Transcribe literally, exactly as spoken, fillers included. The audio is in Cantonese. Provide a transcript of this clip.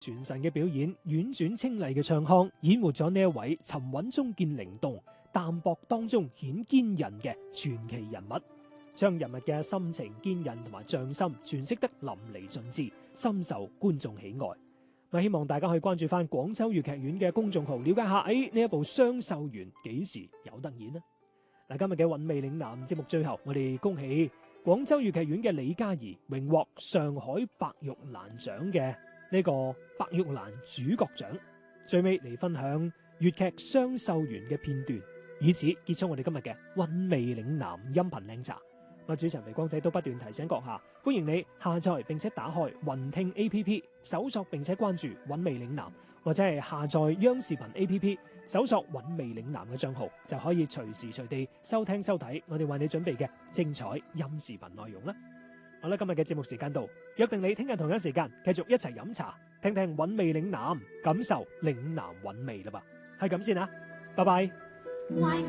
傳神嘅表演，婉轉清麗嘅唱腔，演活咗呢一位沉穩中見靈動、淡薄當中顯堅韌嘅傳奇人物，將人物嘅心情堅韌同埋匠心詮釋得淋漓盡致，深受觀眾喜愛。咁希望大家可以關注翻廣州粵劇院嘅公眾號，了解下誒呢一部《雙秀緣》幾時有得演呢？嗱，今日嘅韻味嶺南節目最後，我哋恭喜廣州粵劇院嘅李嘉怡榮獲上海白玉蘭獎嘅呢個白玉蘭主角獎。最尾嚟分享粵劇《雙秀緣》嘅片段，以此結束我哋今日嘅韻味嶺南音頻靚茶。我主持人微光仔都不斷提醒閣下，歡迎你下載並且打開雲聽 A P P， 搜索並且關注韻味嶺南，或者係下載央視頻 A P P， 搜索韻味嶺南嘅賬號，就可以隨時隨地收聽收睇我哋為你準備嘅精彩音視頻內容啦。好啦，今日嘅節目時間到，約定你聽日同樣時間繼續一齊飲茶，聽聽韻味嶺南，感受嶺南韻味啦吧。係咁先啊，拜拜。